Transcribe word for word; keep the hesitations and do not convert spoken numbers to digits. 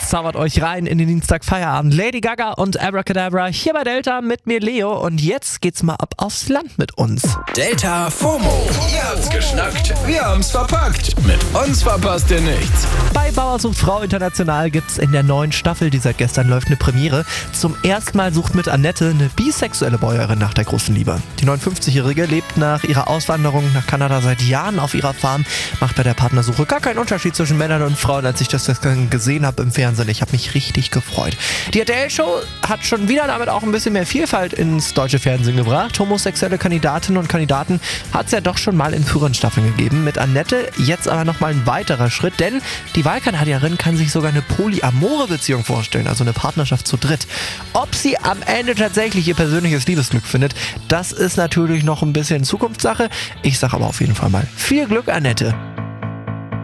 zaubert euch rein in den Dienstagfeierabend. Lady Gaga und Abracadabra hier bei Delta mit mir Leo und jetzt geht's mal ab aufs Land mit uns. Delta FOMO. Ihr habt's geschnackt, wir haben's verpackt. Mit uns verpasst ihr nichts. Bei Bauer sucht Frau International gibt's in der neuen Staffel, die seit gestern läuft, eine Premiere. Zum ersten Mal sucht mit Annette eine bisexuelle Bäuerin nach der großen Liebe. Die neunundfünfzigjährige lebt nach ihrer Auswanderung nach Kanada seit Jahren auf ihrer Farm, macht bei der Partnersuche gar keinen Unterschied zwischen Männern und Frauen, als ich das gesehen habe im Fernsehen. Ich habe mich richtig gefreut. Die R T L-Show hat schon wieder damit auch ein bisschen mehr Vielfalt ins deutsche Fernsehen gebracht. Homosexuelle Kandidatinnen und Kandidaten hat es ja doch schon mal in früheren Staffeln gegeben. Mit Annette jetzt aber nochmal ein weiterer Schritt, denn die Wahlkanadierin kann sich sogar eine polyamore Beziehung vorstellen, also eine Partnerschaft zu dritt. Ob sie am Ende tatsächlich ihr persönliches Liebesglück findet, das ist natürlich noch ein bisschen Zukunftssache. Ich sage aber auf jeden Fall mal viel Glück, Annette.